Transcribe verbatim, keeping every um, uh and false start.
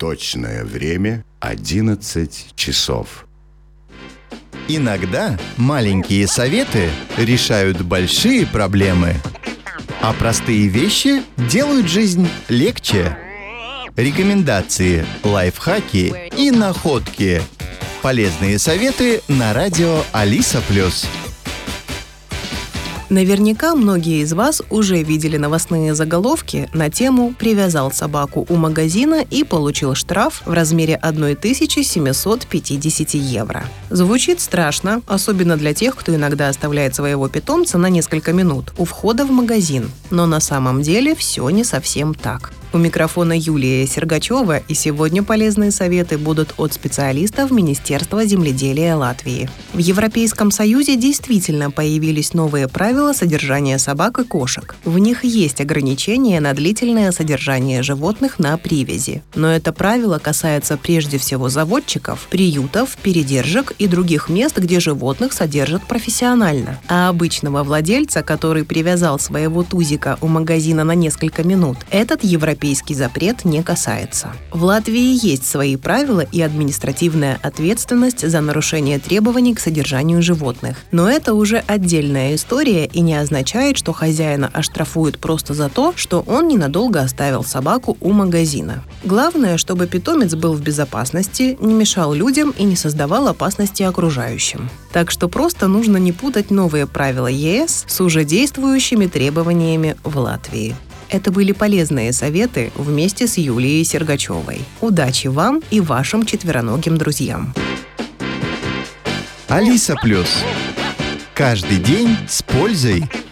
Точное время одиннадцать часов. Иногда маленькие советы решают большие проблемы, а простые вещи делают жизнь легче. Рекомендации, лайфхаки и находки. Полезные советы на радио Алиса Плюс. Наверняка многие из вас уже видели новостные заголовки на тему «Привязал собаку у магазина и получил штраф в размере тысяча семьсот пятьдесят евро». Звучит страшно, особенно для тех, кто иногда оставляет своего питомца на несколько минут у входа в магазин. Но на самом деле все не совсем так. У микрофона Юлия Сергачева, и сегодня полезные советы будут от специалистов Министерства земледелия Латвии. В Европейском Союзе действительно появились новые правила содержания собак и кошек. В них есть ограничения на длительное содержание животных на привязи. Но это правило касается прежде всего заводчиков, приютов, передержек и других мест, где животных содержат профессионально. А обычного владельца, который привязал своего тузика у магазина на несколько минут, этот европейский Европейский запрет не касается. В Латвии есть свои правила и административная ответственность за нарушение требований к содержанию животных. Но это уже отдельная история и не означает, что хозяина оштрафуют просто за то, что он ненадолго оставил собаку у магазина. Главное, чтобы питомец был в безопасности, не мешал людям и не создавал опасности окружающим. Так что просто нужно не путать новые правила ЕС с уже действующими требованиями в Латвии. Это были полезные советы вместе с Юлией Сергачевой. Удачи вам и вашим четвероногим друзьям. Алиса Плюс. Каждый день с пользой.